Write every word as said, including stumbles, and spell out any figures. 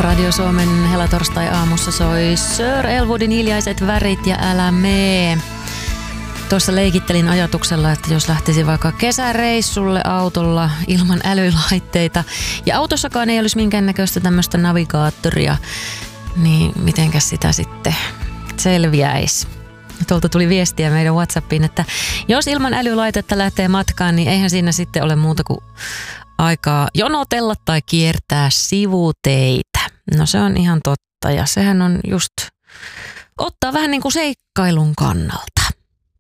Radio Suomen helatorstai-aamussa soi Sir Elwoodin Hiljaiset värit ja Älä mee. Tuossa leikittelin ajatuksella, että jos lähtisi vaikka kesäreissulle autolla ilman älylaitteita ja autossakaan ei olisi minkäännäköistä tämmöistä navigaattoria, niin mitenkäs sitä sitten selviäisi? Tuolta tuli viestiä meidän WhatsAppiin, että jos ilman älylaitetta lähtee matkaan, niin eihän siinä sitten ole muuta kuin aikaa jonotella tai kiertää sivuteitä. No se on ihan totta ja sehän on just ottaa vähän niin kuin seikkailun kannalta.